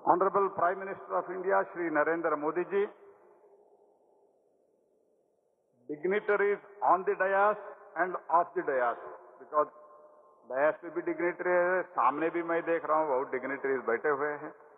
Honorable Prime Minister of India, Shri Narendra Modi ji, dignitaries on the dais and off the dais, because dais पे भी dignitary है, सामने भी मैं देख रहा हूँ बहुत dignitaries बैठे हुए हैं.